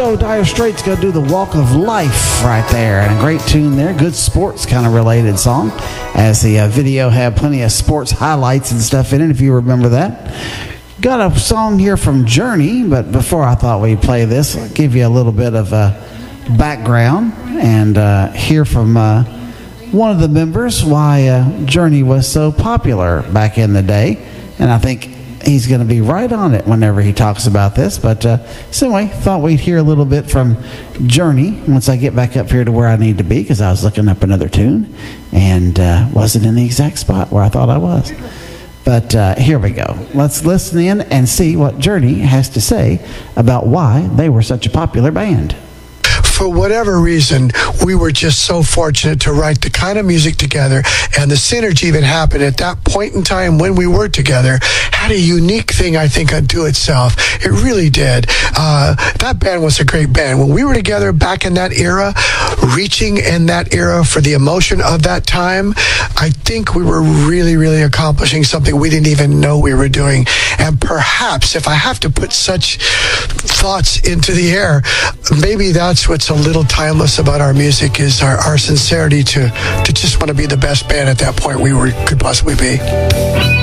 go. Dire Straits go do the Walk of Life right there. And a great tune there. Good sports kind of related song. As the video had plenty of sports highlights and stuff in it, if you remember that. Got a song here from Journey, but before I thought we'd play this, I'll give you a little bit of background and hear from one of the members why Journey was so popular back in the day. And I think he's going to be right on it whenever he talks about this. But so anyway, thought we'd hear a little bit from Journey once I get back up here to where I need to be, because I was looking up another tune and wasn't in the exact spot where I thought I was. But here we go. Let's listen in and see what Journey has to say about why they were such a popular band. For whatever reason, we were just so fortunate to write the kind of music together, and the synergy that happened at that point in time when we were together had a unique thing, I think, unto itself. It really did. That band was a great band. When we were together back in that era, reaching in that era for the emotion of that time, I think we were really, really accomplishing something we didn't even know we were doing. And perhaps, if I have to put such thoughts into the air, maybe that's what's a little timeless about our music, is our sincerity to just want to be the best band at that point we could possibly be.